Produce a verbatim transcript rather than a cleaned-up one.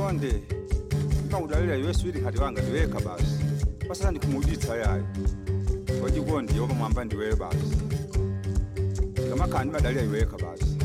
konde ngawudlalela yeswili khati wanga ndiweka basi pasala ndikumuditsa yayi wajikondi yoba mwamba ndiwe basi ngamakhani badalira iweka basi